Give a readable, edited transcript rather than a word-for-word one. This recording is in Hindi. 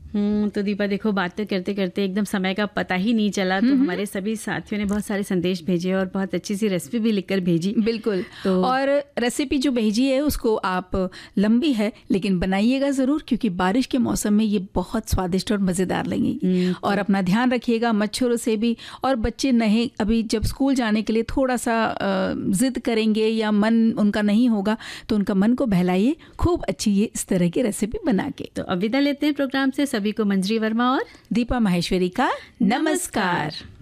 तो दीपा देखो, बातें करते करते एकदम समय का पता ही नहीं चला। तो हमारे सभी साथियों ने बहुत सारे संदेश भेजे और बहुत अच्छी सी रेसिपी भी लिखकर भेजी। बिल्कुल। और रेसिपी जो भेजी है उसको आप, लंबी है लेकिन बनाइएगा ज़रूर, क्योंकि बारिश के मौसम में ये बहुत स्वादिष्ट और मज़ेदार लगेगी। और अपना ध्यान रखिएगा मच्छरों से भी। और बच्चे नहीं, अभी जब स्कूल जाने के लिए थोड़ा सा ज़िद करेंगे या मन उनका नहीं होगा, तो उनका मन को बहलाइए खूब अच्छी ये इस तरह की रेसिपी बना के। तो अब विदा लेते हैं प्रोग्राम से। सभी को मंजरी वर्मा और दीपा माहेश्वरी का नमस्कार।